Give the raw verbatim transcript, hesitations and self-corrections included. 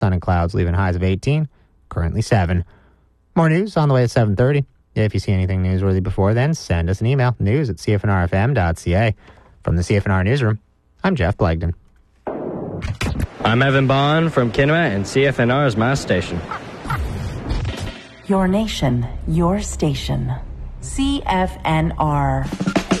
Sun and clouds leaving highs of eighteen, currently seven. More news on the way at seven thirty. If you see anything newsworthy before then, send us an email, news at c f n r f m dot c a. From the C F N R Newsroom, I'm Jeff Blagden. I'm Evan Bond from Kinamet and C F N R's Mass Station. Your nation, your station. C F N R.